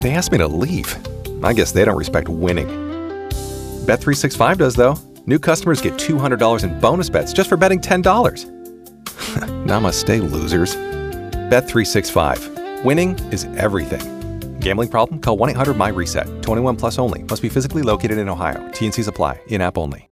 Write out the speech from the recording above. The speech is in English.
They asked me to leave. I guess they don't respect winning. Bet365 does, though. New customers get $200 in bonus bets just for betting $10. Namaste, losers. Bet365. Winning is everything. Gambling problem? Call 1-800-MY-RESET. 21 plus only. Must be physically located in Ohio. T&Cs apply. In-app only.